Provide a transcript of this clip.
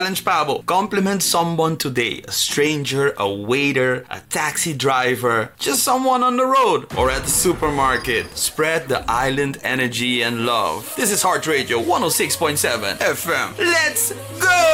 Challenge Pabo. Compliment someone today. A stranger, a waiter, a taxi driver, just someone on the road or at the supermarket. Spread the island energy and love. This is Heart Radio 106.7 FM. Let's go!